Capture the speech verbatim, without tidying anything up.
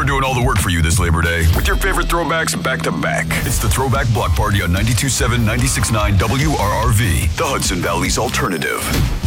doing all the work for you this Labor Day with your favorite throwbacks back to back. It's the Throwback Block Party on ninety-two point seven, ninety-six point nine W R R V, the Hudson Valley's alternative.